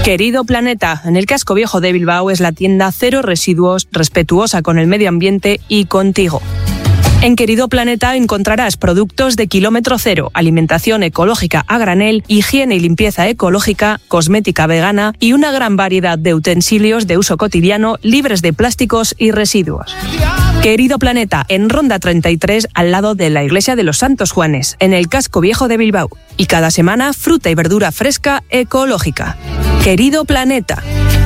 Querido Planeta, en el casco viejo de Bilbao es la tienda cero residuos, respetuosa con el medio ambiente y contigo. En Querido Planeta encontrarás productos de kilómetro cero, alimentación ecológica a granel, higiene y limpieza ecológica, cosmética vegana y una gran variedad de utensilios de uso cotidiano libres de plásticos y residuos. Querido Planeta, en Ronda 33, al lado de la Iglesia de los Santos Juanes, en el casco viejo de Bilbao. Y cada semana, fruta y verdura fresca ecológica. Querido Planeta.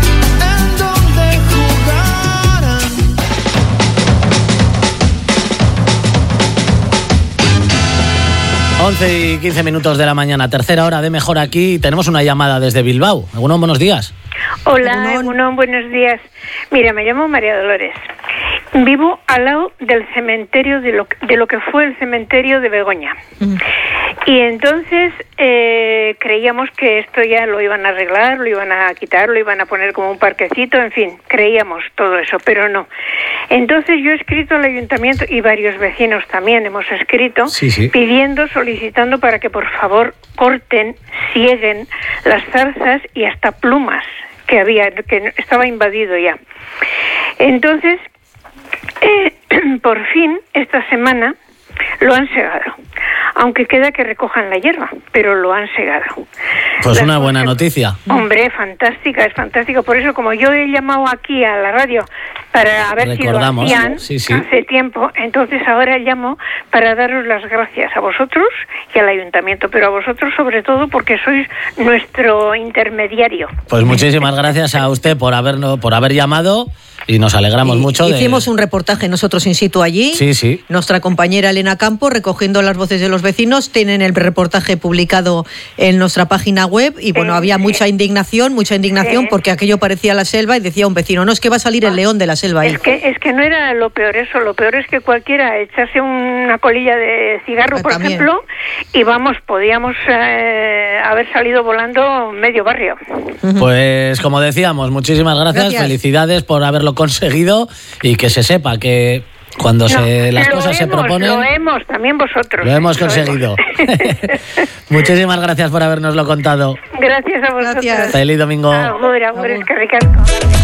11:15 de la mañana, tercera hora de Mejor Aquí. Tenemos una llamada desde Bilbao. Egunon, buenos días. Hola, Egunon, buenos días. Mira, me llamo María Dolores. Vivo al lado del cementerio de lo que fue el cementerio de Begoña. Y entonces creíamos que esto ya lo iban a arreglar, lo iban a quitar, lo iban a poner como un parquecito, en fin, creíamos todo eso, pero no. Entonces yo he escrito al ayuntamiento y varios vecinos también hemos escrito, pidiendo, solicitando para que por favor corten, sieguen las zarzas y hasta plumas que había, que estaba invadido ya. Entonces, por fin, esta semana lo han segado, aunque queda que recojan la hierba, pero lo han segado. Pues una buena noticia. Hombre, fantástica, es fantástico. Por eso, como yo he llamado aquí a la radio para ver si lo hacían hace tiempo, entonces ahora llamo para daros las gracias a vosotros y al ayuntamiento, pero a vosotros sobre todo porque sois nuestro intermediario. Pues muchísimas gracias a usted por haber llamado. Y nos alegramos mucho. Hicimos un reportaje nosotros in situ allí. Sí. Nuestra compañera Elena Campo, recogiendo las voces de los vecinos, tienen el reportaje publicado en nuestra página web. Y bueno, había mucha indignación, porque aquello parecía la selva y decía un vecino, no, es que va a salir el león de la selva ahí. Es que no era lo peor eso, lo peor es que cualquiera echase una colilla de cigarro, por ejemplo, y podíamos haber salido volando medio barrio. Pues como decíamos, muchísimas gracias. Felicidades por haberlo conseguido y que se sepa que cuando las cosas se proponen... Lo hemos, también vosotros. Lo hemos conseguido. Muchísimas gracias por habernoslo contado. Gracias a vosotros. Gracias. Feliz domingo. Ahora, es que ricasco.